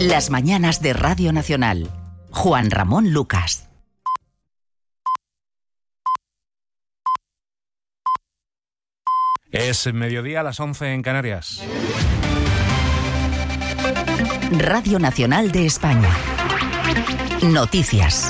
Las mañanas de Radio Nacional. Juan Ramón Lucas. Es mediodía a las 11 en Canarias. Radio Nacional de España. Noticias.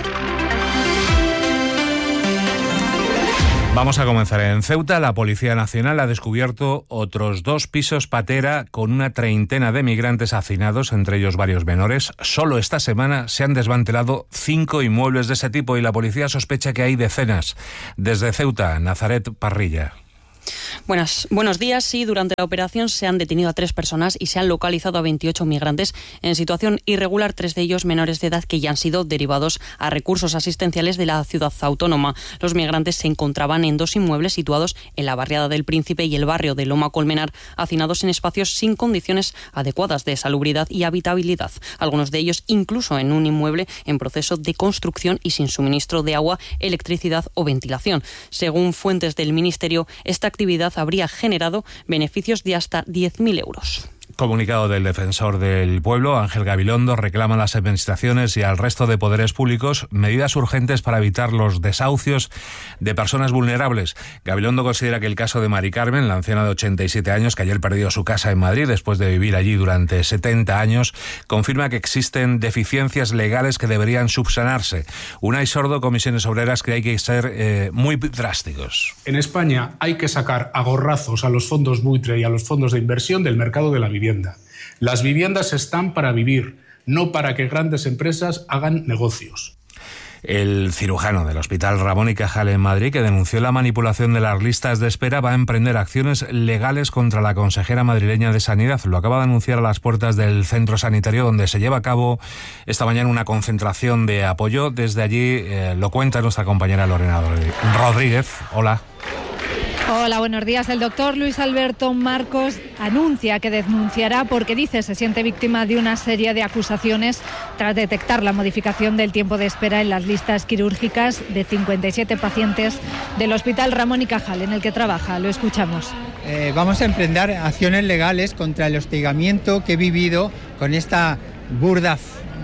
Vamos a comenzar. En Ceuta, la Policía Nacional ha descubierto otros 2 pisos patera con una treintena de migrantes hacinados, entre ellos varios menores. Solo esta semana se han desmantelado 5 inmuebles de ese tipo y la policía sospecha que hay decenas. Desde Ceuta, Nazaret Parrilla. Buenos días. Sí, durante la operación se han detenido a 3 personas y se han localizado a 28 migrantes en situación irregular, 3 de ellos menores de edad que ya han sido derivados a recursos asistenciales de la ciudad autónoma. Los migrantes se encontraban en 2 inmuebles situados en la barriada del Príncipe y el barrio de Loma Colmenar, hacinados en espacios sin condiciones adecuadas de salubridad y habitabilidad. Algunos de ellos incluso en un inmueble en proceso de construcción y sin suministro de agua, electricidad o ventilación. Según fuentes del Ministerio, esta actividad habría generado beneficios de hasta 10.000 euros. Comunicado del defensor del pueblo, Ángel Gabilondo, reclama a las administraciones y al resto de poderes públicos medidas urgentes para evitar los desahucios de personas vulnerables. Gabilondo considera que el caso de Mari Carmen, la anciana de 87 años que ayer perdió su casa en Madrid después de vivir allí durante 70 años, confirma que existen deficiencias legales que deberían subsanarse. Unai Sordo, Comisiones Obreras, cree que hay que ser muy drásticos. En España hay que sacar a gorrazos a los fondos buitre y a los fondos de inversión del mercado de la vivienda. Las viviendas están para vivir, no para que grandes empresas hagan negocios. El cirujano del Hospital Ramón y Cajal en Madrid, que denunció la manipulación de las listas de espera, va a emprender acciones legales contra la consejera madrileña de Sanidad. Lo acaba de anunciar a las puertas del centro sanitario, donde se lleva a cabo esta mañana una concentración de apoyo. Desde allí lo cuenta nuestra compañera Lorena Rodríguez. Hola. Hola, buenos días. El doctor Luis Alberto Marcos anuncia que denunciará porque dice se siente víctima de una serie de acusaciones tras detectar la modificación del tiempo de espera en las listas quirúrgicas de 57 pacientes del Hospital Ramón y Cajal, en el que trabaja. Lo escuchamos. Vamos a emprender acciones legales contra el hostigamiento que he vivido con esta burda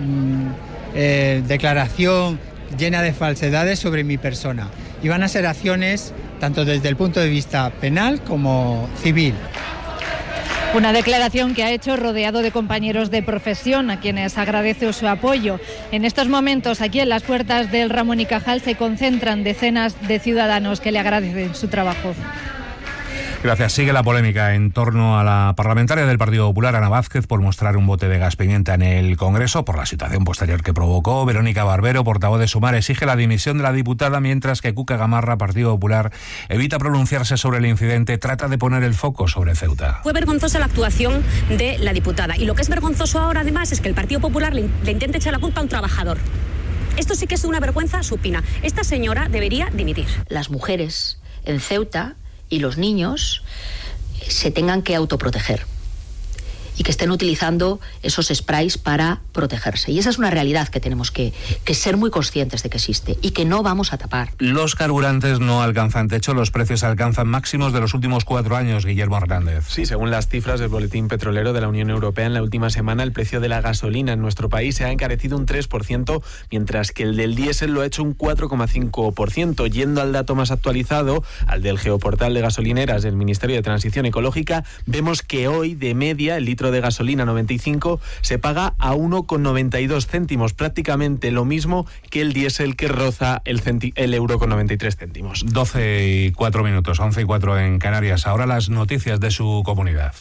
declaración llena de falsedades sobre mi persona. Y van a ser acciones tanto desde el punto de vista penal como civil. Una declaración que ha hecho rodeado de compañeros de profesión, a quienes agradece su apoyo. En estos momentos, aquí en las puertas del Ramón y Cajal, se concentran decenas de ciudadanos que le agradecen su trabajo. Gracias. Sigue la polémica en torno a la parlamentaria del Partido Popular, Ana Vázquez, por mostrar un bote de gas pimienta en el Congreso, por la situación posterior que provocó. Verónica Barbero, portavoz de Sumar, exige la dimisión de la diputada, mientras que Cuca Gamarra, Partido Popular, evita pronunciarse sobre el incidente, trata de poner el foco sobre Ceuta. Fue vergonzosa la actuación de la diputada. Y lo que es vergonzoso ahora, además, es que el Partido Popular le intente echar la culpa a un trabajador. Esto sí que es una vergüenza supina. Esta señora debería dimitir. Las mujeres en Ceuta y los niños se tengan que autoproteger y que estén utilizando esos sprays para protegerse. Y esa es una realidad que tenemos que ser muy conscientes de que existe y que no vamos a tapar. Los carburantes no alcanzan techo, los precios alcanzan máximos de los últimos 4 años, Guillermo Hernández. Sí, según las cifras del Boletín Petrolero de la Unión Europea, en la última semana el precio de la gasolina en nuestro país se ha encarecido un 3%, mientras que el del diésel lo ha hecho un 4,5%. Yendo al dato más actualizado, al del geoportal de gasolineras del Ministerio de Transición Ecológica, vemos que hoy, de media, el litro de gasolina 95 se paga a 1,92 céntimos, prácticamente lo mismo que el diésel, que roza el euro con 93 céntimos. 12:04 minutos, 11:04 en Canarias. Ahora las noticias de su comunidad.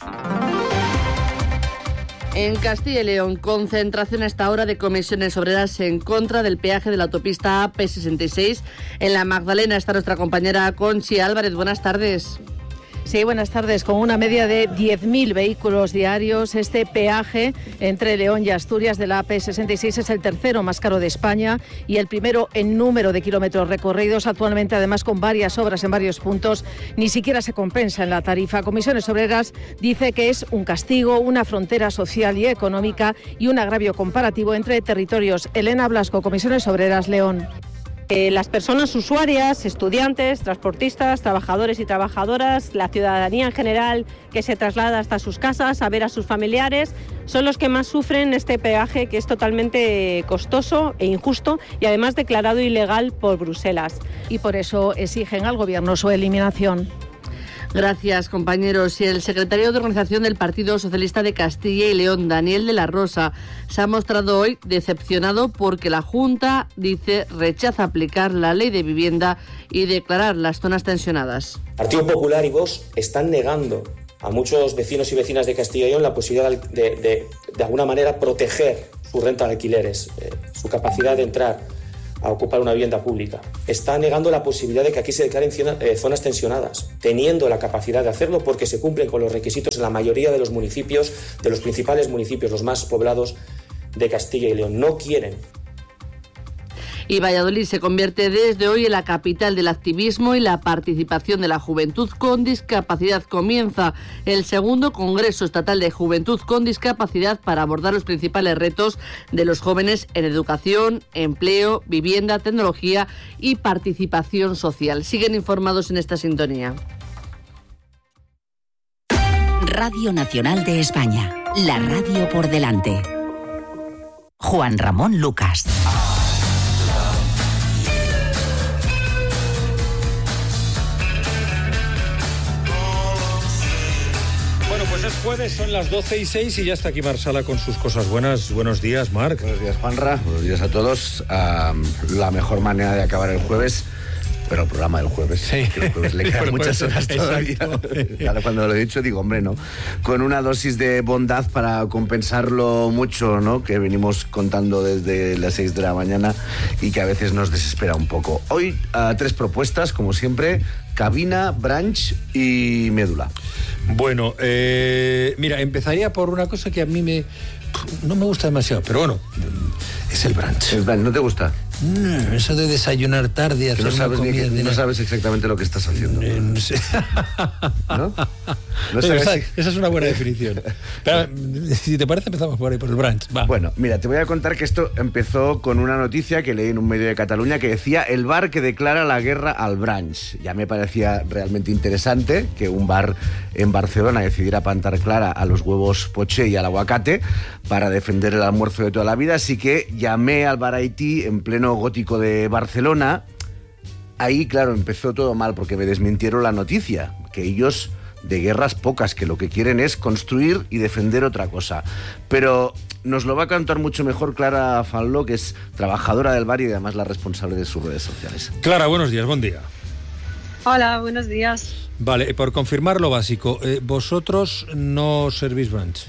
En Castilla y León, concentración a esta hora de comisiones obreras en contra del peaje de la autopista AP66. En La Magdalena está nuestra compañera Conchi Álvarez. Buenas tardes. Sí, buenas tardes. Con una media de 10.000 vehículos diarios, este peaje entre León y Asturias de la AP66 es el tercero más caro de España y el primero en número de kilómetros recorridos. Actualmente, además, con varias obras en varios puntos, ni siquiera se compensa en la tarifa. Comisiones Obreras dice que es un castigo, una frontera social y económica y un agravio comparativo entre territorios. Elena Blasco, Comisiones Obreras, León. Las personas usuarias, estudiantes, transportistas, trabajadores y trabajadoras, la ciudadanía en general que se traslada hasta sus casas a ver a sus familiares, son los que más sufren este peaje, que es totalmente costoso e injusto y además declarado ilegal por Bruselas. Y por eso exigen al Gobierno su eliminación. Gracias, compañeros. Y el secretario de Organización del Partido Socialista de Castilla y León, Daniel de la Rosa, se ha mostrado hoy decepcionado porque la Junta, dice, rechaza aplicar la ley de vivienda y declarar las zonas tensionadas. Partido Popular y Vox están negando a muchos vecinos y vecinas de Castilla y León la posibilidad de alguna manera proteger su renta de alquileres, su capacidad de entrar a ocupar una vivienda pública. Está negando la posibilidad de que aquí se declaren zonas tensionadas, teniendo la capacidad de hacerlo porque se cumplen con los requisitos en la mayoría de los municipios, de los principales municipios, los más poblados de Castilla y León. No quieren. Y Valladolid se convierte desde hoy en la capital del activismo y la participación de la juventud con discapacidad. Comienza el segundo Congreso Estatal de Juventud con Discapacidad para abordar los principales retos de los jóvenes en educación, empleo, vivienda, tecnología y participación social. Siguen informados en esta sintonía. Radio Nacional de España, la radio por delante. Juan Ramón Lucas. Pues es jueves, son las 12:06 y ya está aquí Marc Sala con sus cosas buenas. Buenos días, Marc. Buenos días, Juanra. Buenos días a todos. La mejor manera de acabar el jueves, pero el programa del jueves. Sí. Que el jueves le quedan muchas horas todavía. Claro, cuando lo he dicho digo, hombre, no. Con una dosis de bondad para compensarlo mucho, ¿no? Que venimos contando desde las 6 de la mañana y que a veces nos desespera un poco. Hoy 3 propuestas, como siempre: cabina, brunch y médula. Bueno, mira, empezaría por una cosa que a mí no me gusta demasiado, pero bueno, es el brunch. ¿El brunch no te gusta? No, eso de desayunar tarde y hacer una comida... No sabes exactamente lo que estás haciendo. No sé. ¿No? Esa es una buena definición. Pero, si te parece, empezamos por ahí, por el brunch. Va. Bueno, mira, te voy a contar que esto empezó con una noticia que leí en un medio de Cataluña que decía: el bar que declara la guerra al brunch. Ya me parecía realmente interesante que un bar en Barcelona decidiera plantar clara a los huevos poché y al aguacate para defender el almuerzo de toda la vida, así que llamé al Bar Haití en pleno gótico de Barcelona. Ahí, claro, empezó todo mal porque me desmintieron la noticia, que ellos de guerras pocas, que lo que quieren es construir y defender otra cosa. Pero nos lo va a contar mucho mejor Clara Fanló, que es trabajadora del bar y además la responsable de sus redes sociales. Clara, buenos días, buen día. Hola, buenos días. Vale, por confirmar lo básico, ¿vosotros no servís brunch?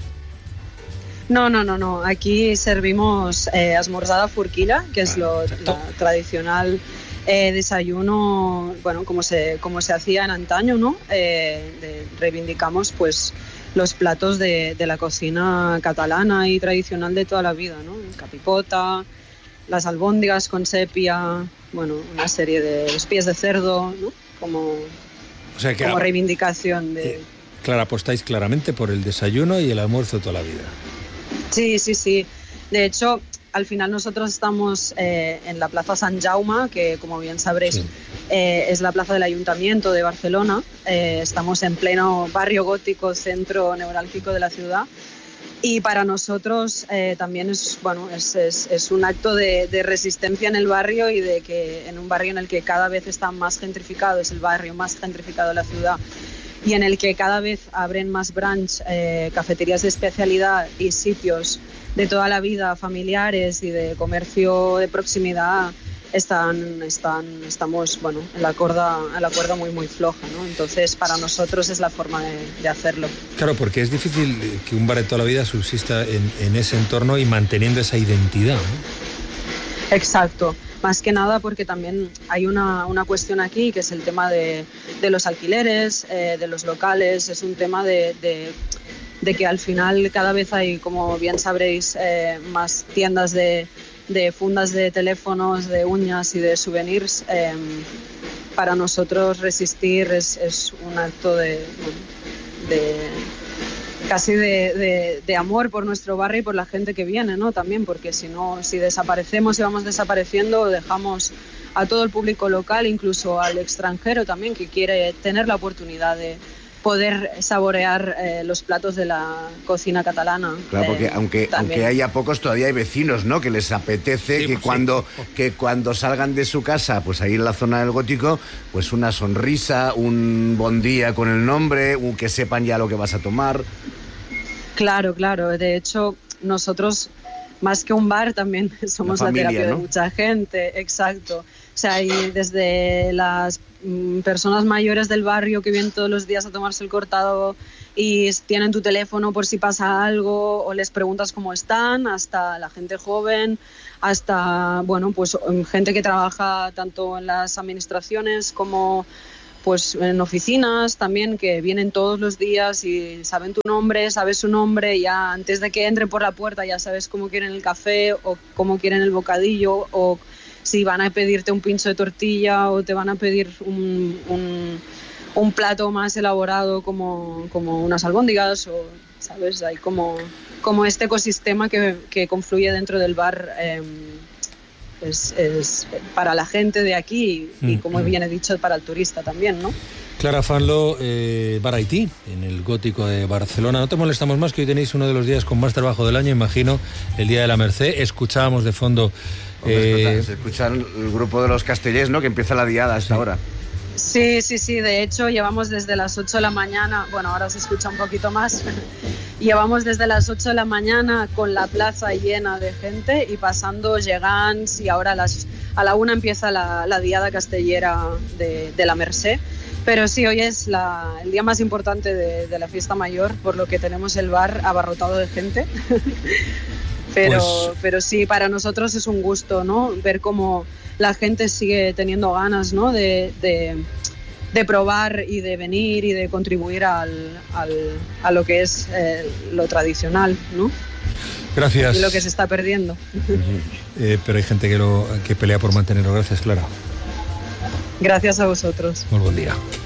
No. Aquí servimos esmorzada furquila, que es la tradicional desayuno, bueno, como se hacía en antaño, ¿no? Reivindicamos pues los platos de la cocina catalana y tradicional de toda la vida, ¿no? El capipota, las albóndigas con sepia, bueno, una serie de los pies de cerdo, ¿no? Como reivindicación de... Clara, apostáis claramente por el desayuno y el almuerzo de toda la vida. Sí. De hecho, al final nosotros estamos en la Plaza Sant Jaume, que como bien sabréis es la plaza del Ayuntamiento de Barcelona. Estamos en pleno barrio gótico, centro neurálgico de la ciudad. Y para nosotros también es un acto de resistencia en el barrio y de que en un barrio en el que cada vez está más gentrificado, es el barrio más gentrificado de la ciudad, y en el que cada vez abren más brunch, cafeterías de especialidad y sitios de toda la vida, familiares y de comercio de proximidad, estamos en la cuerda muy floja, ¿no? Entonces para nosotros es la forma de hacerlo. Claro, porque es difícil que un bar de toda la vida subsista en ese entorno y manteniendo esa identidad, ¿no? Exacto. Más que nada porque también hay una cuestión aquí, que es el tema de los alquileres, de los locales. Es un tema de que al final cada vez hay, como bien sabréis, más tiendas de fundas de teléfonos, de uñas y de souvenirs. Para nosotros resistir es un acto de casi de amor por nuestro barrio y por la gente que viene, ¿no? También, porque si desaparecemos y vamos desapareciendo, dejamos a todo el público local, incluso al extranjero también, que quiere tener la oportunidad de poder saborear los platos de la cocina catalana. Claro, porque aunque haya pocos, todavía hay vecinos, ¿no? Que les apetece que cuando salgan de su casa, pues ahí en la zona del Gótico, pues una sonrisa, un buen día con el nombre, que sepan ya lo que vas a tomar. Claro. De hecho, nosotros, más que un bar, también somos familia, la terapia, ¿no?, de mucha gente. Exacto. O sea, y desde las personas mayores del barrio que vienen todos los días a tomarse el cortado y tienen tu teléfono por si pasa algo o les preguntas cómo están, hasta la gente joven, hasta, bueno, pues gente que trabaja tanto en las administraciones como pues en oficinas también, que vienen todos los días y saben tu nombre, sabes su nombre, ya antes de que entre por la puerta ya sabes cómo quieren el café o cómo quieren el bocadillo, o si van a pedirte un pincho de tortilla o te van a pedir un plato más elaborado como unas albóndigas, o, ¿sabes? Hay como este ecosistema que confluye dentro del bar, es para la gente de aquí y como bien he dicho, para el turista también, ¿no? Clara Fanlo, Bar Haití, en el Gótico de Barcelona. No te molestamos más, que hoy tenéis uno de los días con más trabajo del año, imagino, el Día de la Mercè. Escuchábamos de fondo... se escucha el grupo de los Castellers, ¿no?, que empieza la diada a esta hora. Sí, de hecho llevamos desde las 8 de la mañana, bueno, ahora se escucha un poquito más, llevamos desde las 8 de la mañana con la plaza llena de gente y pasando gegants, y ahora a la 1 empieza la diada castellera de la Mercè. Pero sí, hoy es el día más importante de la fiesta mayor, por lo que tenemos el bar abarrotado de gente. Pero sí, para nosotros es un gusto, ¿no?, ver cómo la gente sigue teniendo ganas, ¿no?, de probar y de venir y de contribuir a lo que es lo tradicional, ¿no? Gracias. Y lo que se está perdiendo. Pero hay gente que pelea por mantenerlo. Gracias, Clara. Gracias a vosotros. Muy buen día.